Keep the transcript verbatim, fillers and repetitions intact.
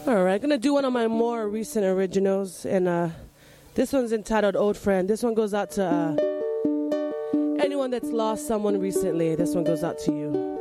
All right, gonna do one of my more recent originals, and uh, this one's entitled "Old Friend." This one goes out to uh, anyone that's lost someone recently. This one goes out to you.